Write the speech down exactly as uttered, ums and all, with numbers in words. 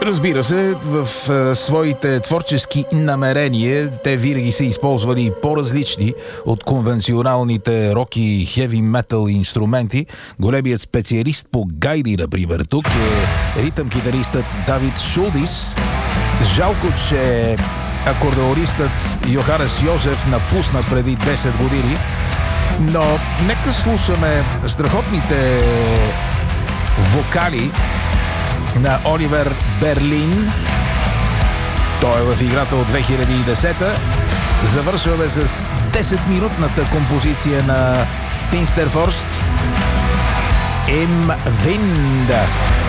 Разбира се, в а, своите творчески намерения те винаги са използвали по-различни от конвенционалните рок и хеви метал инструменти. Големият специалист по гайди, например, тук е ритъм-китаристът Давид Шулдис. Жалко, че акордеонистът Йоханес Йозеф напусна преди десет години, но нека слушаме страхотните вокали на Оливер Берлин. Той е в играта от две хиляди и десета. Завършваме с десет-минутната композиция на Finsterforst Im Wind.